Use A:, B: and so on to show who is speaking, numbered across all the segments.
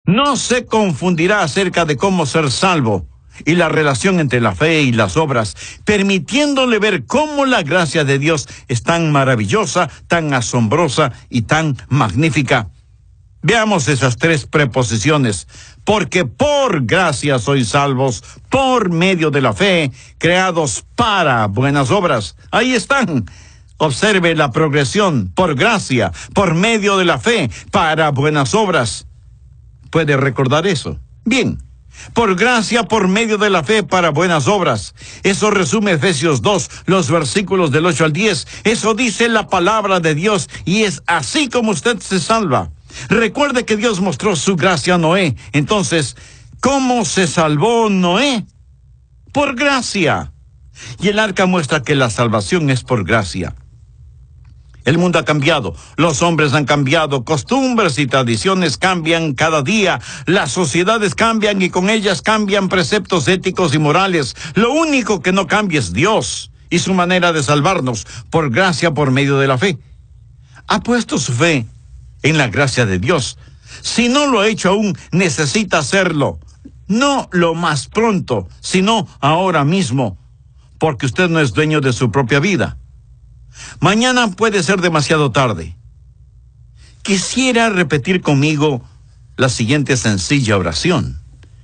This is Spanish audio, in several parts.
A: no se confundirá acerca de cómo ser salvo y la relación entre la fe y las obras, permitiéndole ver cómo la gracia de Dios es tan maravillosa, tan asombrosa y tan magnífica. Veamos esas tres preposiciones. Porque por gracia sois salvos, por medio de la fe, creados para buenas obras. Ahí están. Observe la progresión. Por gracia, por medio de la fe, para buenas obras. ¿Puede recordar eso? Bien. Por gracia, por medio de la fe, para buenas obras. Eso resume Efesios 2, los versículos del 8 al 10. Eso dice la palabra de Dios y es así como usted se salva. Recuerde que Dios mostró su gracia a Noé. Entonces, ¿cómo se salvó Noé? Por gracia. Y el arca muestra que la salvación es por gracia. El mundo ha cambiado, los hombres han cambiado, costumbres y tradiciones cambian cada día, las sociedades cambian y con ellas cambian preceptos éticos y morales. Lo único que no cambia es Dios y su manera de salvarnos, por gracia, por medio de la fe. ¿Ha puesto su fe en la gracia de Dios? Si no lo ha hecho aún, necesita hacerlo. No lo más pronto, sino ahora mismo, porque usted no es dueño de su propia vida. Mañana puede ser demasiado tarde. Quisiera repetir conmigo la siguiente sencilla oración.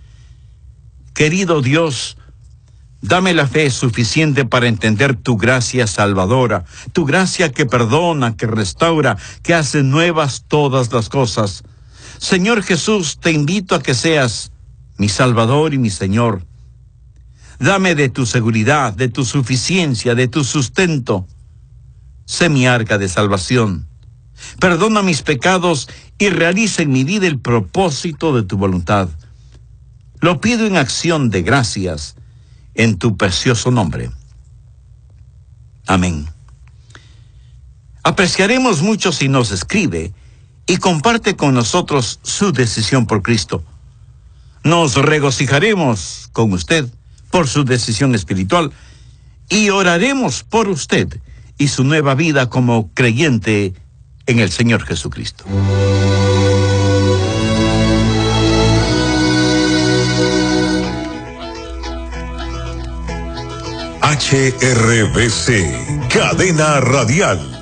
A: Querido Dios, dame la fe suficiente para entender tu gracia salvadora, tu gracia que perdona, que restaura, que hace nuevas todas las cosas. Señor Jesús, te invito a que seas mi Salvador y mi Señor. Dame de tu seguridad, de tu suficiencia, de tu sustento. Sé mi arca de salvación. Perdona mis pecados y realiza en mi vida el propósito de tu voluntad. Lo pido en acción de gracias, en tu precioso nombre. Amén. Apreciaremos mucho si nos escribe y comparte con nosotros su decisión por Cristo. Nos regocijaremos con usted por su decisión espiritual y oraremos por usted y su nueva vida como creyente en el Señor Jesucristo.
B: HRBC, Cadena Radial.